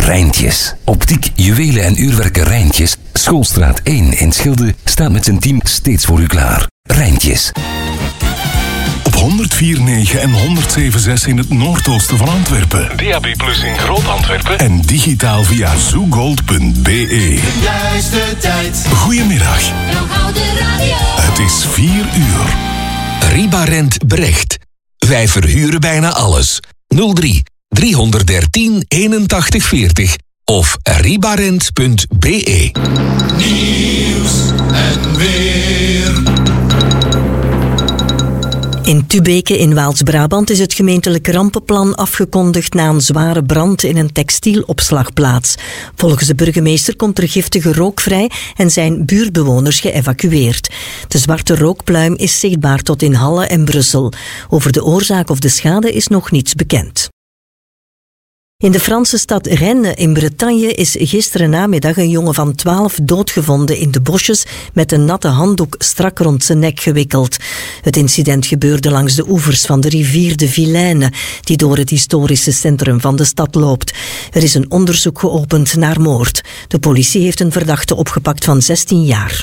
Rijntjes. Optiek, juwelen en uurwerken Rijntjes. Schoolstraat 1 in Schilde staat met zijn team steeds voor u klaar. Rijntjes. Op 104.9 en 107.6 in het noordoosten van Antwerpen. DAB+ in Groot-Antwerpen. En digitaal via zoogold.be. De juiste tijd. Goedemiddag. Nog oude radio. Het is 4 uur. Ribarent Brecht. Wij verhuren bijna alles. 03 313 81 40 of ribarent.be. Nieuws en weer. In Tubeke in Waals-Brabant is het gemeentelijk rampenplan afgekondigd na een zware brand in een textielopslagplaats. Volgens de burgemeester komt er giftige rook vrij en zijn buurtbewoners geëvacueerd. De zwarte rookpluim is zichtbaar tot in Halle en Brussel. Over de oorzaak of de schade is nog niets bekend. In de Franse stad Rennes in Bretagne is gisteren namiddag een jongen van 12 doodgevonden in de bosjes met een natte handdoek strak rond zijn nek gewikkeld. Het incident gebeurde langs de oevers van de rivier de Vilaine, die door het historische centrum van de stad loopt. Er is een onderzoek geopend naar moord. De politie heeft een verdachte opgepakt van 16 jaar.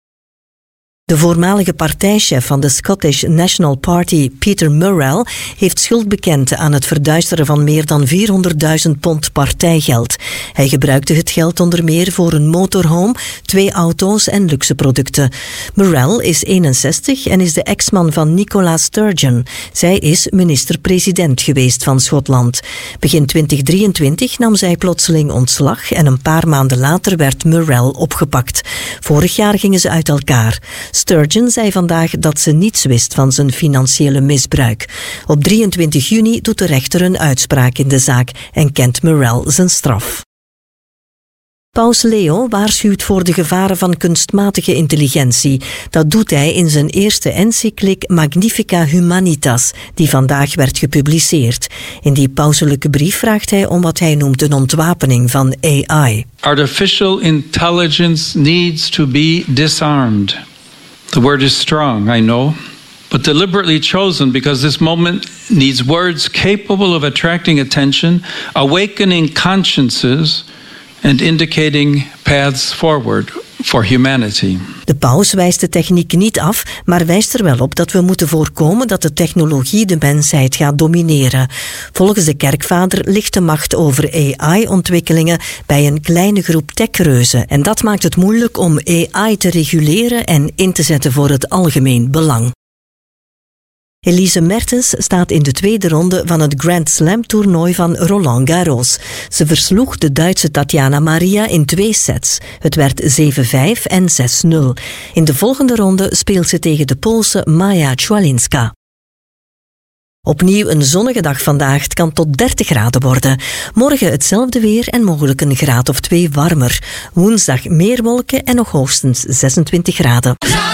De voormalige partijchef van de Scottish National Party, Peter Murrell, heeft schuld bekend aan het verduisteren van meer dan £400.000 partijgeld. Hij gebruikte het geld onder meer voor een motorhome, 2 auto's en luxe producten. Murrell is 61 en is de ex-man van Nicola Sturgeon. Zij is minister-president geweest van Schotland. Begin 2023 nam zij plotseling ontslag en een paar maanden later werd Murrell opgepakt. Vorig jaar gingen ze uit elkaar. Sturgeon zei vandaag dat ze niets wist van zijn financiële misbruik. Op 23 juni doet de rechter een uitspraak in de zaak en kent Murrell zijn straf. Paus Leo waarschuwt voor de gevaren van kunstmatige intelligentie. Dat doet hij in zijn eerste encycliek Magnifica Humanitas, die vandaag werd gepubliceerd. In die pauselijke brief vraagt hij om wat hij noemt een ontwapening van AI. Artificial intelligence needs to be disarmed. The word is strong, I know, but deliberately chosen because this moment needs words capable of attracting attention, awakening consciences, and indicating paths forward for humanity. De paus wijst de techniek niet af, maar wijst er wel op dat we moeten voorkomen dat de technologie de mensheid gaat domineren. Volgens de kerkvader ligt de macht over AI-ontwikkelingen bij een kleine groep techreuzen. En dat maakt het moeilijk om AI te reguleren en in te zetten voor het algemeen belang. Elise Mertens staat in de tweede ronde van het Grand Slam toernooi van Roland Garros. Ze versloeg de Duitse Tatjana Maria in 2 sets. Het werd 7-5 en 6-0. In de volgende ronde speelt ze tegen de Poolse Maja Czwalinska. Opnieuw een zonnige dag vandaag. Het kan tot 30 graden worden. Morgen hetzelfde weer en mogelijk een graad of 2 warmer. Woensdag meer wolken en nog hoogstens 26 graden.